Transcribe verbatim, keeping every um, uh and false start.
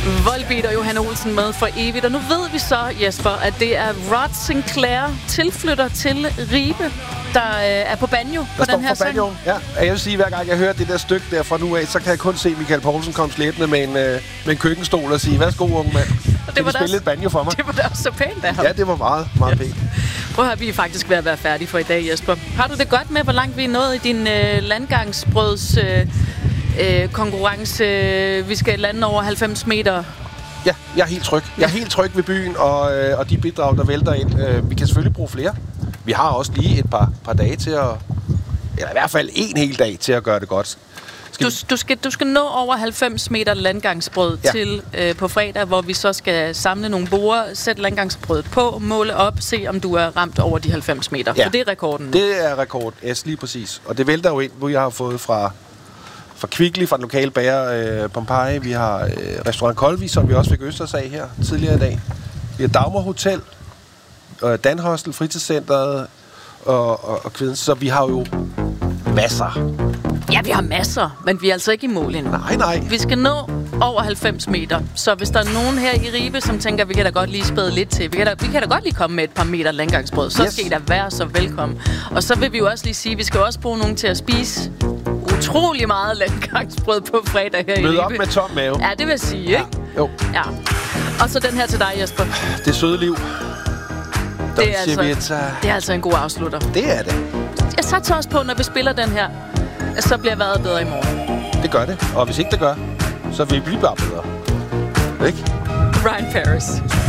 Volbeat og Johanne Olsen med for evigt. Og nu ved vi så, Jesper, at det er Rod Sinclair, tilflytter til Ribe, der øh, er på banjo på den her sang. Banjo. Ja, jeg vil sige, hver gang jeg hører det der stykke der fra nu af, så kan jeg kun se Michael Poulsen komme slæbende med en, øh, med en køkkenstol og sige, værsgo, unge mand. Kan du spille et banjo for mig? Det var da også så pænt af ham. Ja, det var meget, meget pænt. Prøv at høre, vi er faktisk ved at være færdige for i dag, Jesper. Har du det godt med, hvor langt vi er nået i din øh, landgangsbrøds øh, øh, konkurrence? Vi skal lande over halvfems meter. Ja, jeg er helt tryg. Jeg er helt tryg ved byen og, øh, og de bidrag, der vælter ind. Øh, vi kan selvfølgelig bruge flere. Vi har også lige et par, par dage til at... Eller i hvert fald en hel dag til at gøre det godt. Du, du, skal, du skal nå over halvfems meter landgangsbrød ja. til øh, på fredag, hvor vi så skal samle nogle borer, sætte landgangsbrødet på, måle op, se om du er ramt over de halvfems meter. Ja. For det er rekorden. Det er rekord, yes, lige præcis. Og det vælter jo ind, hvor jeg har fået fra, fra Kvickly, fra den lokale bager øh, Pompeji. Vi har øh, restaurant Kolvi, som vi også fik Østers af her tidligere i dag. Vi har Dagmar Hotel, øh, Danhostel, Fritidscenteret og, og, og Kvidens. Så vi har jo masser. Ja, vi har masser, men vi er altså ikke i mål endnu. Nej, nej. Vi skal nå over halvfems meter. Så hvis der er nogen her i Ribe, som tænker, vi kan da godt lige spæde lidt til, vi kan da, vi kan da godt lige komme med et par meter landgangsbrød, så yes. skal I da være så velkommen. Og så vil vi jo også lige sige, at vi skal også bruge nogen til at spise utrolig meget landgangsbrød på fredag her i Ribe. Mød op med tom mave. Ja, det vil jeg sige, ikke? Ja, jo. Ja. Og så den her til dig, Jesper. Det søde liv. Det er, altså, det er altså en god afslutter. Det er det. Jeg satser også på, når vi spiller den her, så bliver vejret bedre i morgen. Det gør det. Og hvis ikke det gør, så vil vi blive bare bedre. Ikke? Ryan Paris.